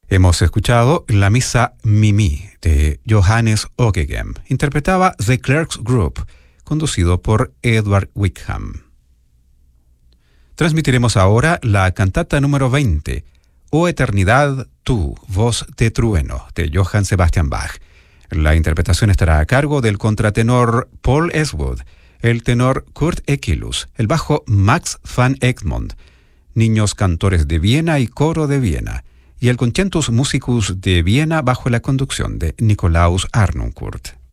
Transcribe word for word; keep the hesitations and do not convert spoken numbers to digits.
Hemos escuchado la misa Mimi de Johannes Ockeghem. Interpretaba The Clerks Group, conducido por Edward Wickham. Transmitiremos ahora la cantata número veinte, O Eternidad, tú, voz de trueno, de Johann Sebastian Bach. La interpretación estará a cargo del contratenor Paul Eastwood, el tenor Kurt Ekilus, el bajo Max van Egmond, niños cantores de Viena y coro de Viena, y el Concentus Musicus de Viena bajo la conducción de Nikolaus Arnoncourt.